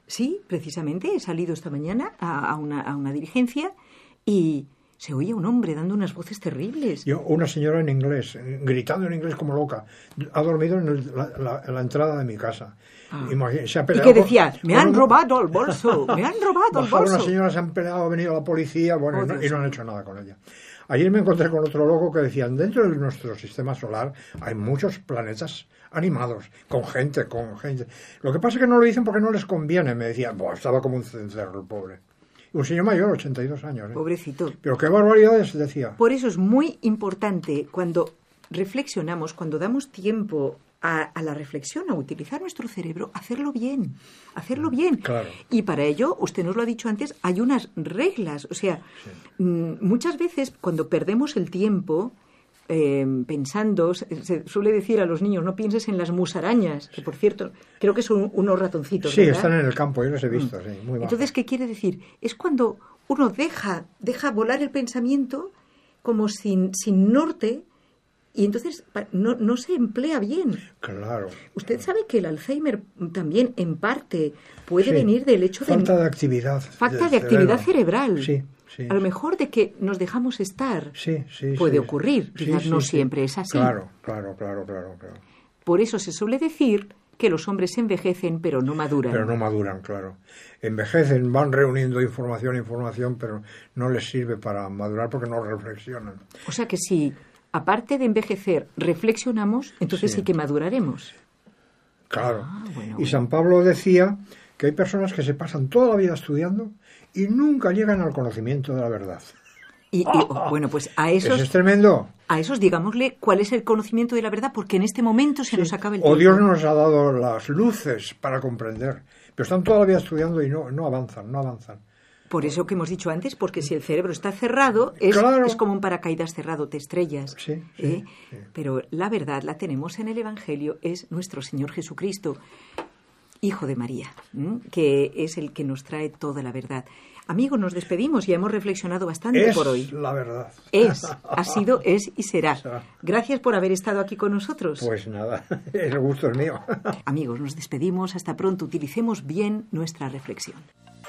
Sí, precisamente, he salido esta mañana a una diligencia y se oye un hombre dando unas voces terribles. Una señora en inglés, gritando en inglés como loca, ha dormido en la entrada de mi casa. Se ha peleado y que decía, me han robado el bolso, me han robado el bolso. Unas señoras se han peleado, ha venido la policía, y no han hecho nada con ella. Ayer me encontré con otro loco que decía, dentro de nuestro sistema solar hay muchos planetas animados, con gente. Lo que pasa es que no lo dicen porque no les conviene, me decía. Estaba como un cencerro el pobre. Un señor mayor, 82 años. Pobrecito. Pero qué barbaridades decía. Por eso es muy importante cuando reflexionamos, cuando damos tiempo a la reflexión, a utilizar nuestro cerebro, hacerlo bien. Claro. Y para ello, usted nos lo ha dicho antes, hay unas reglas. O sea, muchas veces cuando perdemos el tiempo pensando, se suele decir a los niños, no pienses en las musarañas, que por cierto, creo que son unos ratoncitos, Sí, ¿verdad? están en el campo, yo los he visto, sí, muy bajo. Entonces, ¿qué quiere decir? Es cuando uno deja volar el pensamiento como sin norte. Y entonces no se emplea bien. Claro. Usted sabe que el Alzheimer también, en parte, puede venir del hecho de... Falta de actividad. Falta de actividad cerebral. Sí. A lo mejor de que nos dejamos estar. Sí. Puede ocurrir. Quizás no siempre es así. Claro. Por eso se suele decir que los hombres envejecen, pero no maduran. Pero no maduran, claro. Envejecen, van reuniendo información, pero no les sirve para madurar porque no reflexionan. O sea que si... aparte de envejecer, reflexionamos, entonces sí que maduraremos. Claro. Y San Pablo decía que hay personas que se pasan toda la vida estudiando y nunca llegan al conocimiento de la verdad. Bueno, pues a esos... Eso es tremendo. A esos, digámosle, cuál es el conocimiento de la verdad, porque en este momento se nos acaba el tiempo. O Dios nos ha dado las luces para comprender, pero están toda la vida estudiando y no avanzan. Por eso que hemos dicho antes, porque si el cerebro está cerrado, es como un paracaídas cerrado, te estrellas. Sí. Pero la verdad la tenemos en el Evangelio, es nuestro Señor Jesucristo, Hijo de María, que es el que nos trae toda la verdad. Amigos, nos despedimos, ya hemos reflexionado bastante por hoy. Es la verdad. Ha sido, es y será. Gracias por haber estado aquí con nosotros. Pues nada, el gusto es mío. Amigos, nos despedimos, hasta pronto, utilicemos bien nuestra reflexión.